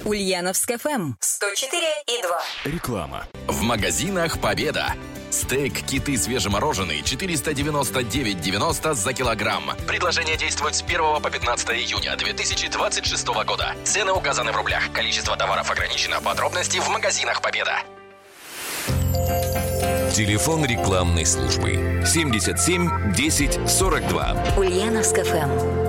Ульяновск ФМ 104,2. Реклама. В магазинах «Победа». Стейк киты свежемороженый 499,90 за килограмм. Предложение действует с 1 по 15 июня 2026 года. Цены указаны в рублях. Количество товаров ограничено. Подробности в магазинах «Победа». Телефон рекламной службы 77 10 42. Ульяновск ФМ.